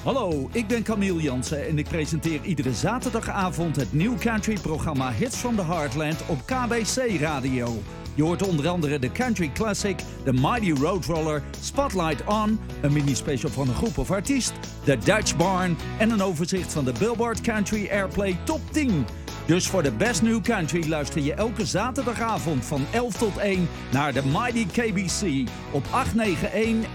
Hallo, ik ben Camille Jansen en ik presenteer iedere zaterdagavond het New Country-programma Hits from the Heartland op KBC Radio. Je hoort onder andere de Country Classic, de Mighty Roadroller, Spotlight On, een mini-special van een groep of artiest, de Dutch Barn en een overzicht van de Billboard Country Airplay Top 10. Dus voor de Best New Country luister je elke zaterdagavond van 11 tot 1 naar de Mighty KBC op 891